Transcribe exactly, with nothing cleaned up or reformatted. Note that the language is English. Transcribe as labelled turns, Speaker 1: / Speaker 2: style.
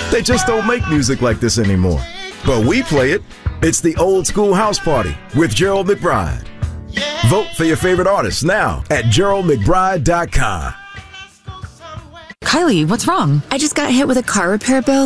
Speaker 1: They just don't make music like this anymore. But we play it. It's the Old School House Party with Gerald McBride. Vote for your favorite artists now at gerald mcbride dot com.
Speaker 2: Kylie, what's wrong?
Speaker 3: I just got hit with a car repair bill